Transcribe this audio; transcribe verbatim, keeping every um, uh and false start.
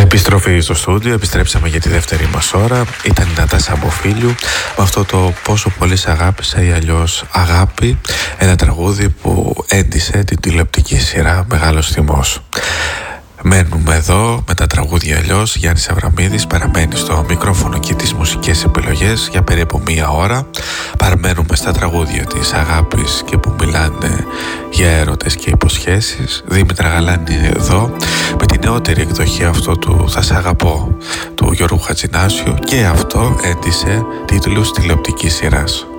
Επιστροφή στο στούντιο, επιστρέψαμε για τη δεύτερη μας ώρα. Ήταν η Νατάσα Αμποφίλιου με αυτό το «Πόσο πολύ σ' αγάπησα» ή αλλιώς «Αγάπη», ένα τραγούδι που έντισε την τηλεοπτική σειρά Μεγάλος Θυμός. Μένουμε εδώ με τα τραγούδια αλλιώς. Γιάννης Αβραμίδης παραμένει στο μικρόφωνο και τις μουσικές επιλογές για περίπου μία ώρα. Παραμένουμε στα τραγούδια της αγάπης και που μιλάνε για έρωτες και υποσχέσεις. Δήμητρα Γαλάνη εδώ με την νεότερη εκδοχή αυτό του «Θα σ' αγαπώ» του Γιώργου Χατζηνάσιου, και αυτό έντισε τίτλους τηλεοπτικής σειράς.